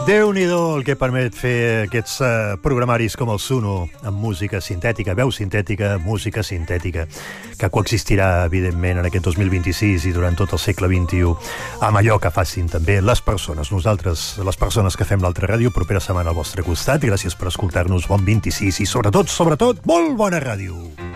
Déu-n'hi-do el que permet fer aquests programaris com el Suno, amb música sintètica, veu sintètica, música sintètica, que coexistirà, evidentment, en aquest 2026 i durant tot el segle XXI, amb allò que facin també les persones. Nosaltres, les persones que fem l'altra ràdio, propera setmana al vostre costat. Gràcies per escoltar-nos, bon 26 i sobretot, molt bona ràdio.